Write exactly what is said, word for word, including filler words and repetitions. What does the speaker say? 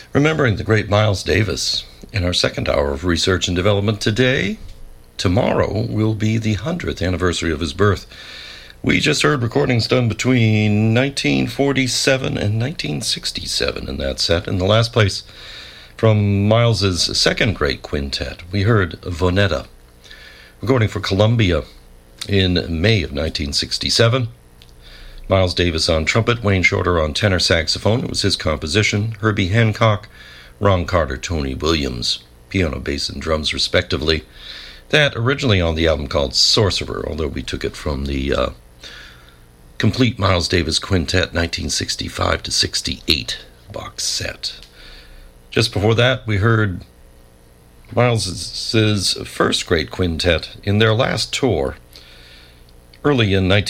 Remembering the great Miles Davis in our second hour of research and development today. Tomorrow will be the hundredth anniversary of his birth. We just heard recordings done between nineteen forty-seven and nineteen sixty-seven in that set. In the last place, from Miles's second great quintet, we heard Vonetta, recording for Columbia in May of nineteen sixty-seven. Miles Davis on trumpet, Wayne Shorter on tenor saxophone. It was his composition. Herbie Hancock, Ron Carter, Tony Williams, piano, bass, and drums respectively. That originally on the album called Sorcerer, although we took it from the uh, complete Miles Davis Quintet nineteen sixty-five to sixty-eight box set. Just before that, we heard Miles's first great quintet in their last tour, early in nineteen